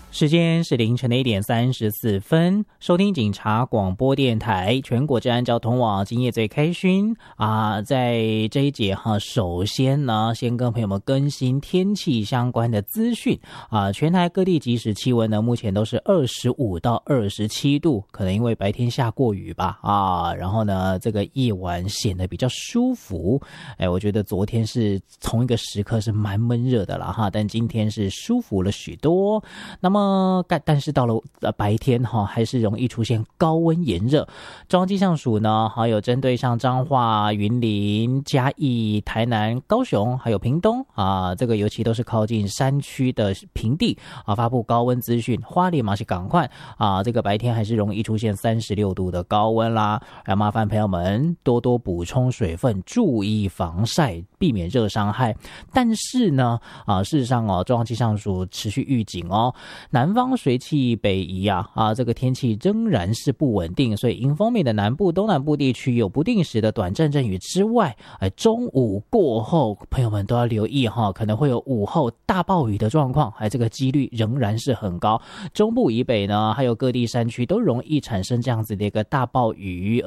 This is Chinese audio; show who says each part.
Speaker 1: 时间是凌晨的1:34，收听警察广播电台全国治安交通网，今夜最开心啊！在这一节首先呢，先跟朋友们更新天气相关的资讯啊。全台各地即时气温呢，目前都是25到27度，可能因为白天下过雨吧啊，然后呢，这个夜晚显得比较舒服。我觉得昨天是同一个时刻是蛮闷热的啦哈，但今天是舒服了许多。那么但是到了白天还是容易出现高温炎热。中央气象署呢，还有针对像彰化、云林、嘉义、台南、高雄还有屏东啊，这个尤其都是靠近山区的平地啊，发布高温资讯。花莲嘛是赶快啊，这个白天还是容易出现36度的高温啦，要麻烦朋友们多多补充水分，注意防晒，避免热伤害。但是呢事实上中央气象署持续预警南方水汽北移这个天气仍然是不稳定，所以迎风面的南部、东南部地区有不定时的短阵阵雨之外，中午过后朋友们都要留意可能会有午后大暴雨的状况，这个几率仍然是很高。中部以北呢，还有各地山区都容易产生这样子的一个大暴雨，